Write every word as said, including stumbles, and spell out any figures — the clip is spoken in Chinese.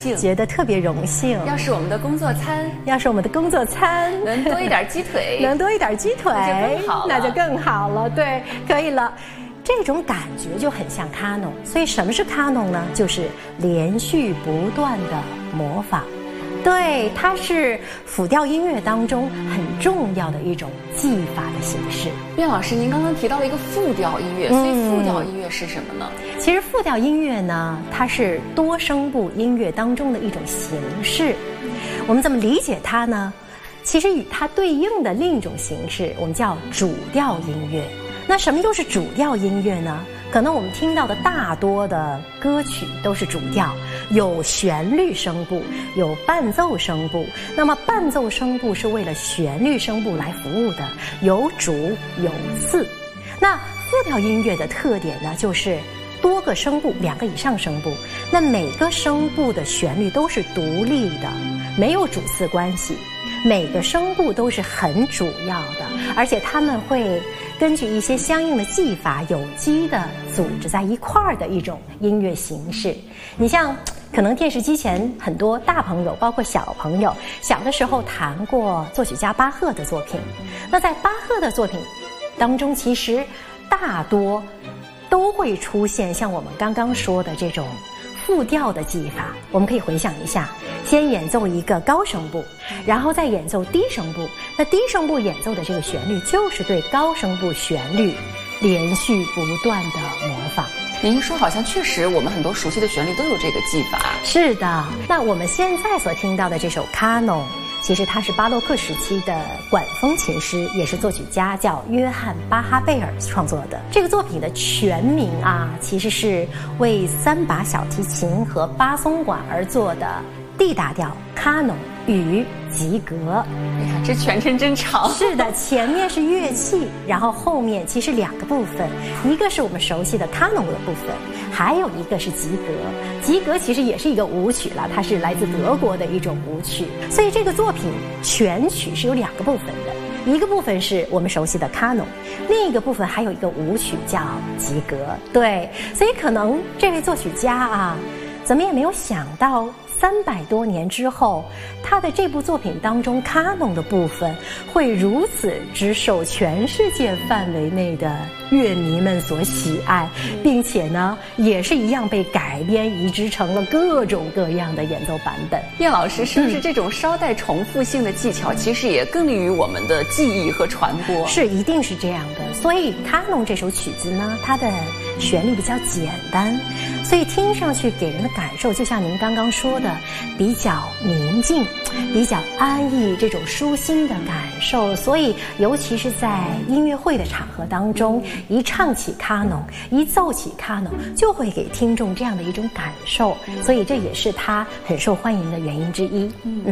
幸， 觉得特别荣幸。 要是我们的工作餐， 要是我们的工作餐能多一点鸡腿， 能多一点鸡腿， 那就更好了， 那就更好了。对，可以了。这种感觉就很像卡农，所以什么是卡农呢？就是连续不断的模仿。对，它是辅调音乐当中很重要的一种技法的形式。 卞老师，您刚刚提到了一个复调音乐，所以复调音乐是什么呢？ 其实复调音乐呢，它是多声部音乐当中的一种形式。我们怎么理解它呢？其实与它对应的另一种形式，我们叫主调音乐。那什么又是主调音乐呢？可能我们听到的大多的歌曲都是主调，有旋律声部，有伴奏声部。那么伴奏声部是为了旋律声部来服务的，有主有次。那复调音乐的特点呢，就是多个声部，两个以上声部，那每个声部的旋律都是独立的，没有主次关系，每个声部都是很主要的，而且他们会根据一些相应的技法有机的组织在一块儿的一种音乐形式。你像可能电视机前很多大朋友包括小朋友小的时候谈过作曲家巴赫的作品，那在巴赫的作品当中，其实大多都会出现像我们刚刚说的这种复调的技法。我们可以回想一下，先演奏一个高声部，然后再演奏低声部，那低声部演奏的这个旋律就是对高声部旋律连续不断的模仿。 您说好像确实我们很多熟悉的旋律都有这个技法。 是的，那我们现在所听到的这首卡农，其实它是巴洛克时期的管风琴师，也是作曲家叫约翰巴哈贝尔创作的。这个作品的全名啊，其实是为三把小提琴和巴松管而作的 D 大调卡农与吉格。 你看这全称真长。 是的，前面是乐器，然后后面其实两个部分，一个是我们熟悉的卡农的部分，还有一个是吉格。吉格其实也是一个舞曲了，它是来自德国的一种舞曲。所以这个作品全曲是有两个部分的，一个部分是我们熟悉的卡农，另一个部分还有一个舞曲叫吉格。对，所以可能这位作曲家啊，怎么也没有想到三百多年之后，他的这部作品当中卡农的部分会如此之受全世界范围内的乐迷们所喜爱，并且呢也是一样被改编移植成了各种各样的演奏版本。 卞老师，是不是这种稍带重复性的技巧其实也更利于我们的记忆和传播？ 是，一定是这样的。所以卡农这首曲子呢，它的旋律比较简单，所以听上去给人的感受就像您刚刚说的，比较宁静，比较安逸，这种舒心的感受。所以尤其是在音乐会的场合当中，一唱起卡农，一奏起卡农，就会给听众这样的一种感受，所以这也是它很受欢迎的原因之一。嗯。